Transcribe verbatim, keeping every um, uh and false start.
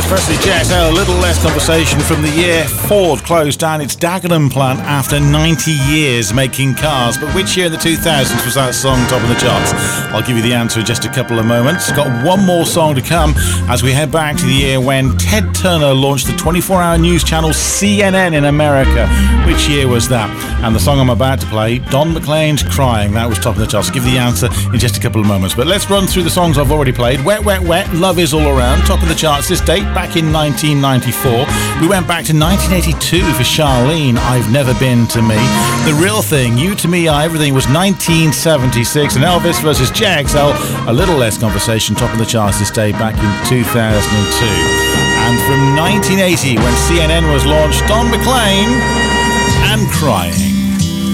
Presley J S L, a little less conversation from the year Ford closed down its Dagenham plant after ninety years making cars. But which year in the two thousands was that song top of the charts? I'll give you the answer in just a couple of moments. Got one more song to come as we head back to the year when Ted Turner launched the twenty-four hour news channel C N N in America. Which year was that? And the song I'm about to play, Don McLean's Crying, that was top of the charts. I'll give you the answer in just a couple of moments. But let's run through the songs I've already played. Wet, Wet, Wet, Love Is All Around, top of the charts this date, back in nineteen ninety-four. We went back to nineteen eighty-two for Charlene, I've Never Been to Me. The Real Thing, You to Me, I Everything was nineteen seventy-six. And Elvis versus J X L, A Little Less Conversation, top of the charts this day, back in two thousand two. And from nineteen eighty, when C N N was launched, Don McLean and Crying.